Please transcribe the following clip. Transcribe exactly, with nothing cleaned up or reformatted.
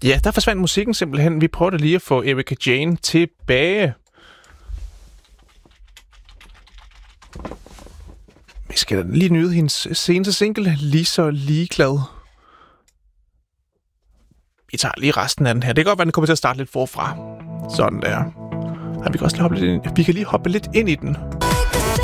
Ja, der forsvandt musikken simpelthen. Vi prøvede lige at få Erika Jane tilbage. Vi skal lige nyde hendes seneste single, Lige så ligeglad. Vi tager lige resten af den her. Det kan godt være, den kommer til at starte lidt forfra. Sådan der. Og vi kan også lige hoppe lidt ind. Vi kan lige hoppe lidt ind i den.